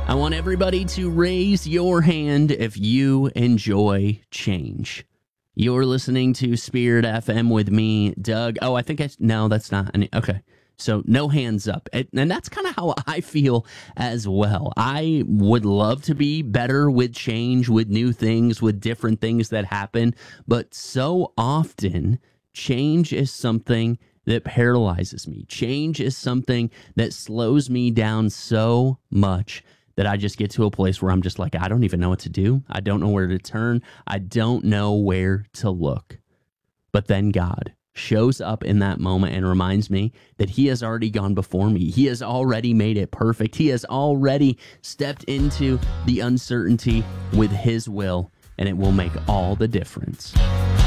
I want everybody to raise your hand if you enjoy change. You're listening to Spirit FM with me, Doug. Oh, I think no, that's not. Okay. So no hands up. And that's kind of how I feel as well. I would love to be better with change, with new things, with different things that happen. But so often, change is something that paralyzes me. Change is something that slows me down so much that I just get to a place where I'm just like, I don't even know what to do. I don't know where to turn. I don't know where to look. But then God shows up in that moment and reminds me that he has already gone before me. He has already made it perfect. He has already stepped into the uncertainty with his will, and it will make all the difference.